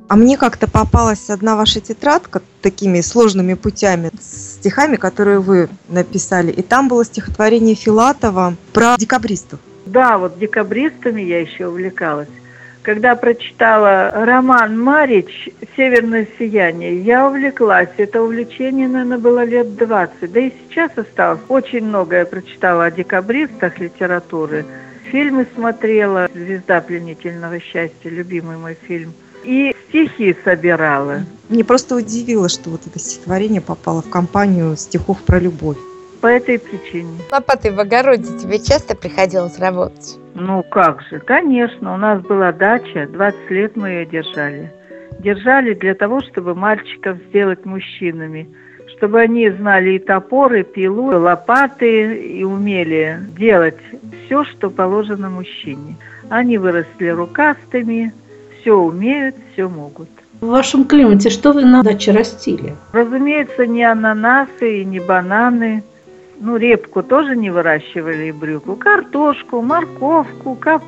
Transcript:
А мне как-то попалась одна ваша тетрадка такими сложными путями, с стихами, которые вы написали. И там было стихотворение Филатова про декабристов. Да, вот декабристами я еще увлекалась. Когда прочитала роман Марич «Северное сияние», я увлеклась. Это увлечение, наверное, было лет 20. Да и сейчас осталось. Очень многое прочитала о декабристах литературы. Фильмы смотрела «Звезда пленительного счастья», любимый мой фильм. И стихи собирала. Мне просто удивило, что вот это стихотворение попало в компанию стихов про любовь. По этой причине. Лопатой в огороде тебе часто приходилось работать? Ну как же, конечно, у нас была дача, 20 лет мы ее держали. Держали для того, чтобы мальчиков сделать мужчинами, чтобы они знали и топор, и пилу, и лопаты, и умели делать все, что положено мужчине. Они выросли рукастыми, все умеют, все могут. В вашем климате что вы на даче растили? Разумеется, не ананасы и не бананы. Ну, репку тоже не выращивали и брюкву. Картошку, морковку, капусту.